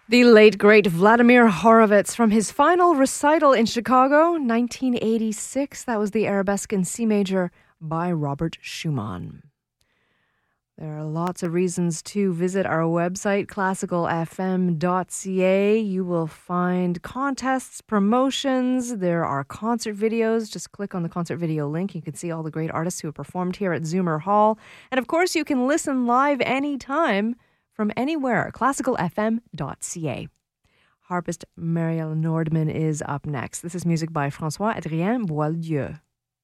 The late, great Vladimir Horowitz from his final recital in Chicago, 1986. That was the Arabesque in C major by Robert Schumann. There are lots of reasons to visit our website, classicalfm.ca. You will find contests, promotions. There are concert videos. Just click on the concert video link. You can see all the great artists who have performed here at Zoomer Hall. And of course, you can listen live anytime from anywhere, classicalfm.ca. Harpist Marielle Nordman is up next. This is music by François-Adrien Boieldieu.